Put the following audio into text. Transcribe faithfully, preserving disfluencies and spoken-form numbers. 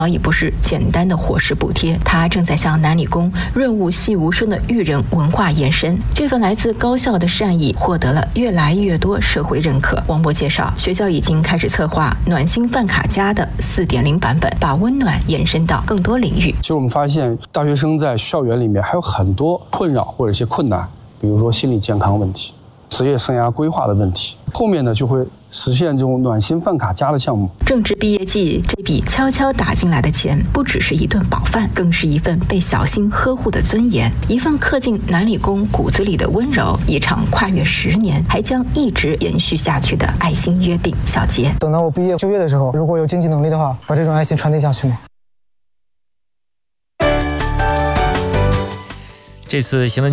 早已不是简单的伙食补贴，它正在向南理工润物细无声的育人文化延伸。这份来自高校的善意获得了越来越多社会认可。王博介绍，学校已经开始策划暖心饭卡家的 四点零 版本，把温暖延伸到更多领域。 其实我们发现，大学生在校园里面还有很多困扰或者一些困难，比如说心理健康问题、职业生涯规划的问题。后面呢，就会实现这种暖心饭卡家的项目。 正值毕业季，这笔悄悄打进来的钱，不只是一顿饱饭，更是一份被小心呵护的尊严，一份刻进南理工骨子里的温柔，一场跨越十年还将一直延续下去的爱心约定。小杰， 等到我毕业就业的时候，如果有经济能力的话，把这种爱心传递下去吗？ 这次新闻